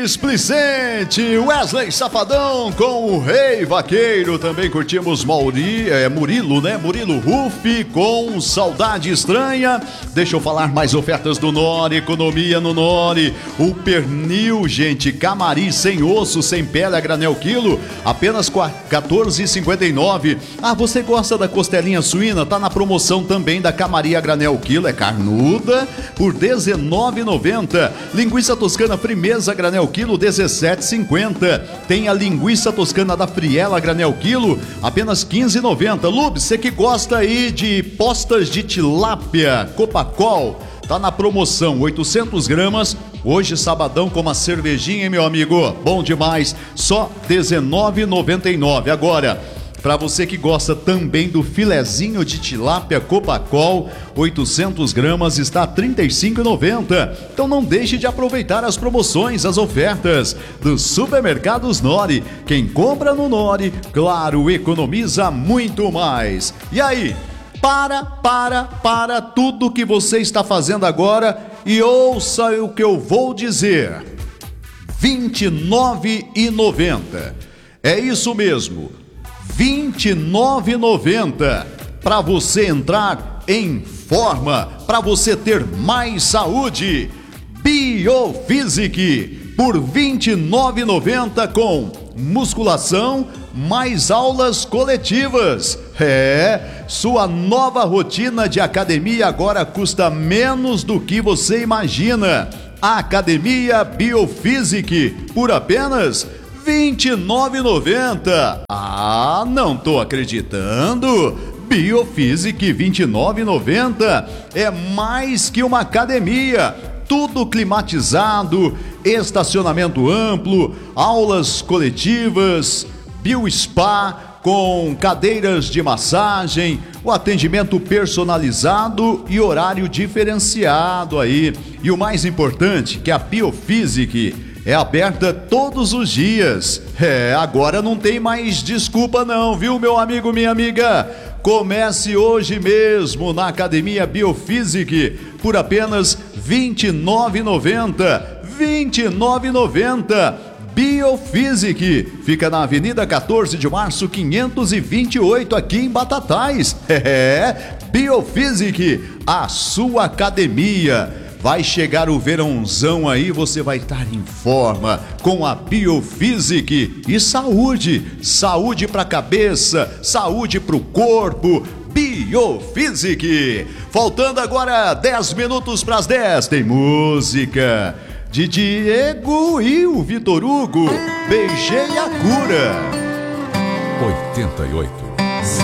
Displicente, Wesley Safadão com o Rei Vaqueiro. Também curtimos Murilo, né? Murilo Rufi com Saudade Estranha. Deixa eu falar mais ofertas do Nori, economia no Nori. O pernil, gente, camari sem osso, sem pele a granel quilo, apenas R$14,59. Ah, você gosta da costelinha suína? Tá na promoção também da camari a granel quilo, é carnuda, por R$19,90. Linguiça toscana Frimeza granel quilo, R$17,50. Tem a linguiça toscana da Friela granel quilo, apenas R$15,90. Lube, você que gosta aí de postas de tilápia Copacol, tá na promoção, 800 gramas. Hoje, sabadão, com uma cervejinha, hein, meu amigo? Bom demais, só R$19,99. Agora, para você que gosta também do filezinho de tilápia Copacol, 800 gramas, está a R$35,90. Então não deixe de aproveitar as promoções, as ofertas dos supermercados Nori. Quem compra no Nori, claro, economiza muito mais. E aí? Para tudo que você está fazendo agora e ouça o que eu vou dizer. R$29,90. É isso mesmo. R$29,90 para você entrar em forma, para você ter mais saúde. Biophysic por R$29,90 com musculação mais aulas coletivas. Sua nova rotina de academia agora custa menos do que você imagina. Academia Biophysic por apenas R$29,90. Ah, não tô acreditando. Biophysic R$29,90 é mais que uma academia. Tudo climatizado, estacionamento amplo, aulas coletivas, biospa com cadeiras de massagem, o atendimento personalizado e horário diferenciado aí. E o mais importante, que a Biophysic é aberta todos os dias. Agora não tem mais desculpa não, viu, meu amigo, minha amiga? Comece hoje mesmo na Academia Biophysic por apenas R$29,90. R$29,90. Biophysic fica na Avenida 14 de Março, 528, aqui em Batatais. Biophysic, a sua academia. Vai chegar o verãozão aí, você vai estar em forma com a Biophysic. E saúde, saúde para a cabeça, saúde para o corpo. Biophysic. Faltando agora 10 minutos para as 10, tem música de Diego e o Vitor Hugo. Beijei a cura. 88.